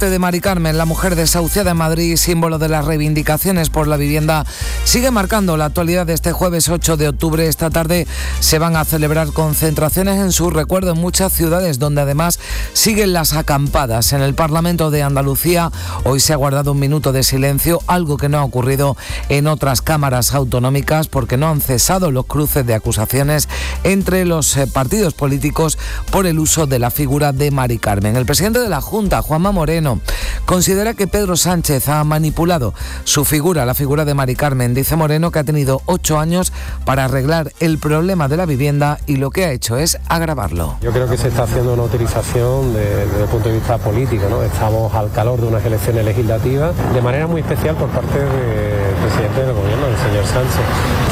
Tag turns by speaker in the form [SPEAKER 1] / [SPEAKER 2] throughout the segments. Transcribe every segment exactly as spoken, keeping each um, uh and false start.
[SPEAKER 1] muerte de Mari Carmen, la mujer desahuciada en Madrid, símbolo de las reivindicaciones por la vivienda, sigue marcando la actualidad de este jueves ocho de octubre. Esta tarde se van a celebrar concentraciones en su recuerdo en muchas ciudades, donde además siguen las acampadas. En el Parlamento de Andalucía hoy se ha guardado un minuto de silencio, algo que no ha ocurrido en otras cámaras autonómicas, porque no han cesado los cruces de acusaciones entre los partidos políticos por el uso de la figura de Mari Carmen. El presidente de la Junta, Juanma Moreno, considera que Pedro Sánchez ha manipulado su figura, la figura de Mari Carmen. Dice Moreno que ha tenido ocho años para arreglar el problema de la vivienda y lo que ha hecho es agravarlo.
[SPEAKER 2] Yo creo que se está haciendo una utilización de, desde el punto de vista político, ¿no? Estamos al calor de unas elecciones legislativas, de manera muy especial por parte del presidente del gobierno, el señor Sánchez.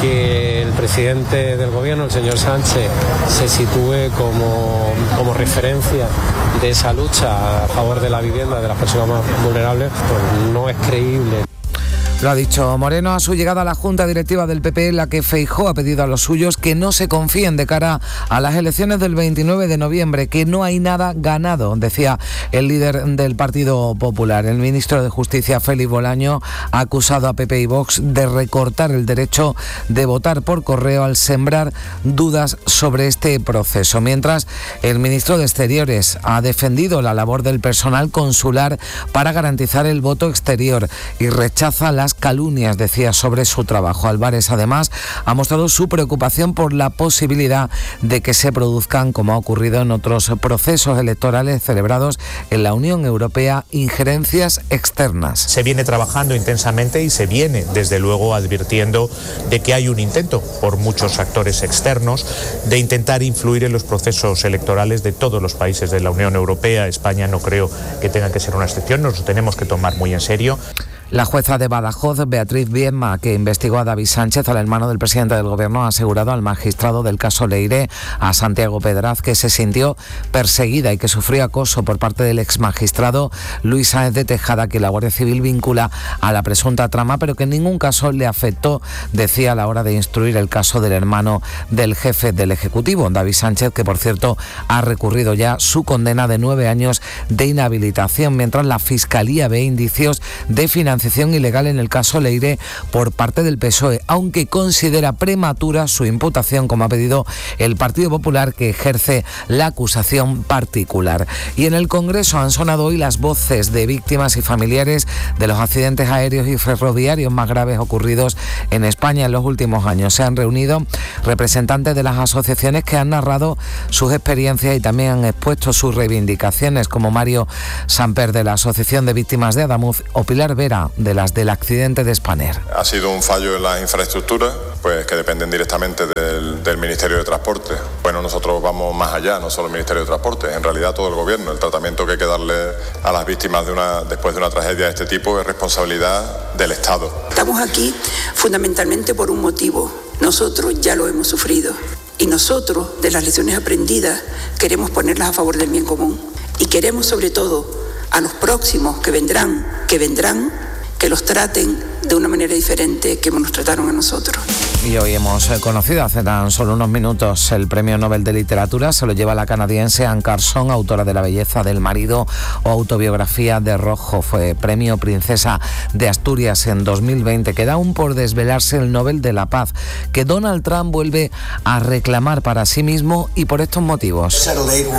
[SPEAKER 2] Que el presidente del gobierno, el señor Sánchez, se sitúe como, como referencia de esa lucha a favor de la vivienda de las personas más vulnerables, pues no es creíble.
[SPEAKER 1] Lo ha dicho Moreno a su llegada a la Junta Directiva del P P, en la que Feijóo ha pedido a los suyos que no se confíen de cara a las elecciones del veintinueve de noviembre, que no hay nada ganado, decía el líder del Partido Popular. El ministro de Justicia, Félix Bolaño, ha acusado a P P y Vox de recortar el derecho de votar por correo al sembrar dudas sobre este proceso. Mientras, el ministro de Exteriores ha defendido la labor del personal consular para garantizar el voto exterior y rechaza las calumnias, decía, sobre su trabajo. Álvarez, además, ha mostrado su preocupación por la posibilidad de que se produzcan, como ha ocurrido en otros procesos electorales celebrados en la Unión Europea, injerencias externas.
[SPEAKER 3] Se viene trabajando intensamente y se viene, desde luego, advirtiendo de que hay un intento por muchos actores externos de intentar influir en los procesos electorales de todos los países de la Unión Europea. España no creo que tenga que ser una excepción, nos lo tenemos que tomar muy en serio.
[SPEAKER 1] La jueza de Badajoz, Beatriz Viedma, que investigó a David Sánchez, al hermano del presidente del Gobierno, ha asegurado al magistrado del caso Leire, a Santiago Pedraz, que se sintió perseguida y que sufrió acoso por parte del exmagistrado Luis Sáenz de Tejada, que la Guardia Civil vincula a la presunta trama, pero que en ningún caso le afectó, decía, a la hora de instruir el caso del hermano del jefe del Ejecutivo, David Sánchez, que por cierto ha recurrido ya su condena de nueve años de inhabilitación, mientras la Fiscalía ve indicios de financiación ilegal en el caso Leire por parte del P S O E, aunque considera prematura su imputación, como ha pedido el Partido Popular, que ejerce la acusación particular. Y en el Congreso han sonado hoy las voces de víctimas y familiares de los accidentes aéreos y ferroviarios más graves ocurridos en España en los últimos años. Se han reunido representantes de las asociaciones que han narrado sus experiencias y también han expuesto sus reivindicaciones, como Mario Samper, de la Asociación de Víctimas de Adamuz, o Pilar Vera, de las del accidente de Spanair.
[SPEAKER 4] Ha sido un fallo en las infraestructuras, pues que dependen directamente del, del Ministerio de Transporte. Bueno, nosotros vamos más allá, no solo el Ministerio de Transporte, en realidad todo el Gobierno. El tratamiento que hay que darle a las víctimas de una, después de una tragedia de este tipo es responsabilidad del Estado.
[SPEAKER 5] Estamos aquí fundamentalmente por un motivo. Nosotros ya lo hemos sufrido y nosotros, de las lecciones aprendidas, queremos ponerlas a favor del bien común. Y queremos, sobre todo, a los próximos que vendrán, que vendrán, que los traten de una manera diferente que nos trataron a nosotros.
[SPEAKER 1] Y hoy hemos conocido hace tan solo unos minutos el Premio Nobel de Literatura. Se lo lleva la canadiense Anne Carson, autora de La belleza del marido o Autobiografía de Rojo. Fue Premio Princesa de Asturias en dos mil veinte. Queda aún por desvelarse el Nobel de la Paz, que Donald Trump vuelve a reclamar para sí mismo y por estos motivos.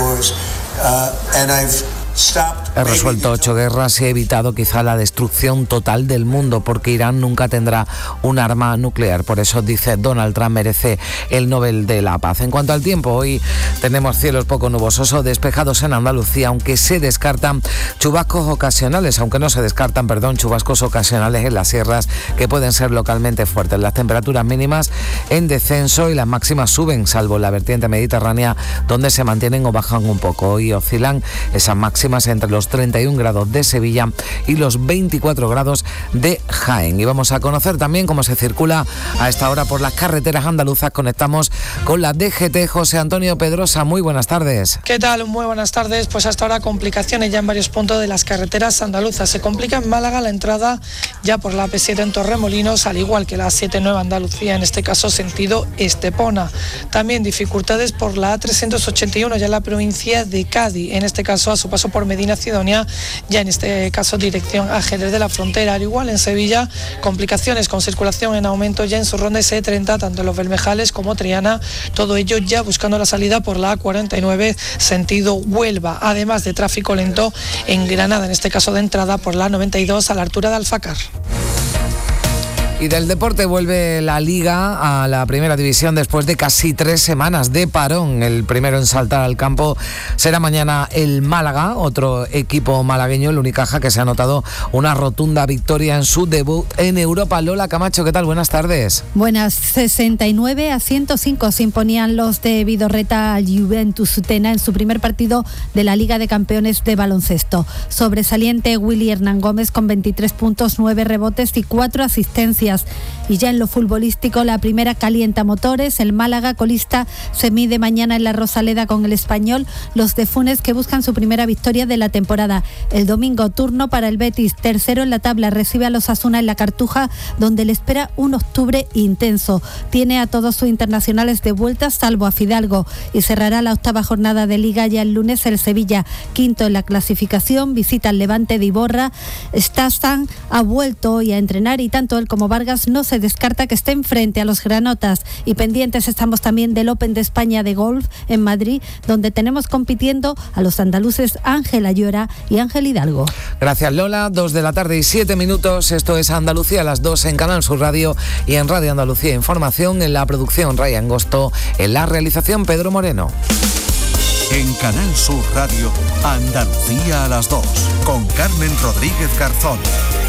[SPEAKER 1] He resuelto ocho guerras y he evitado quizá la destrucción total del mundo, porque Irán nunca tendrá un arma nuclear. Por eso, dice Donald Trump, merece el Nobel de la Paz. En cuanto al tiempo, hoy tenemos cielos poco nubosos o despejados en Andalucía, aunque se descartan chubascos ocasionales, aunque no se descartan, perdón, chubascos ocasionales en las sierras que pueden ser localmente fuertes. Las temperaturas mínimas en descenso y las máximas suben, salvo en la vertiente mediterránea, donde se mantienen o bajan un poco. Hoy oscilan esas máximas entre los treinta y un grados de Sevilla y los veinticuatro grados de Jaén. Y vamos a conocer también cómo se circula a esta hora por las carreteras andaluzas. Conectamos con la D G T. José Antonio Pedrosa, muy buenas tardes.
[SPEAKER 6] ¿Qué tal? Muy buenas tardes. Pues hasta ahora complicaciones ya en varios puntos de las carreteras andaluzas. Se complica en Málaga la entrada ya por la A P siete en Torremolinos, al igual que la siete Nueva Andalucía, en este caso sentido Estepona. También dificultades por la A trescientos ochenta y uno ya en la provincia de Cádiz, en este caso a su paso por Medina Ciudad Macedonia, ya en este caso dirección a Jerez de la Frontera. Al igual en Sevilla, complicaciones con circulación en aumento ya en su ronda ese treinta, tanto en Los Bermejales como Triana, todo ello ya buscando la salida por la A cuarenta y nueve sentido Huelva, además de tráfico lento en Granada, en este caso de entrada por la noventa y dos a la altura de Alfacar.
[SPEAKER 1] Y del deporte vuelve la Liga a la primera división después de casi tres semanas de parón. El primero en saltar al campo será mañana el Málaga, otro equipo malagueño, el Unicaja, que se ha anotado una rotunda victoria en su debut en Europa. Lola Camacho, ¿qué tal? Buenas tardes.
[SPEAKER 7] Buenas, sesenta y nueve a ciento cinco se imponían los de Vidorreta al Juventus Utena en su primer partido de la Liga de Campeones de baloncesto. Sobresaliente Willy Hernán Gómez con veintitrés puntos, nueve rebotes y cuatro asistencias. Y ya en lo futbolístico, la primera calienta motores. El Málaga, colista, se mide mañana en la Rosaleda con el Español. Los de Funes, que buscan su primera victoria de la temporada. El domingo, turno para el Betis, tercero en la tabla, recibe a los Osasuna en la Cartuja, donde le espera un octubre intenso. Tiene a todos sus internacionales de vuelta, salvo a Fidalgo, y cerrará la octava jornada de Liga ya el lunes el Sevilla, quinto en la clasificación, visita al Levante de Iborra. Stazan ha vuelto hoy a entrenar y tanto él como Vargas no se descarta que estén frente a los granotas. Y pendientes estamos también del Open de España de golf en Madrid, donde tenemos compitiendo a los andaluces Ángel Ayora y Ángel Hidalgo.
[SPEAKER 1] Gracias, Lola. Dos de la tarde y siete minutos. Esto es Andalucía a las dos en Canal Sur Radio y en Radio Andalucía Información. En la producción, Raya Angosto. En la realización, Pedro Moreno.
[SPEAKER 8] En Canal Sur Radio, Andalucía a las dos, con Carmen Rodríguez Garzón.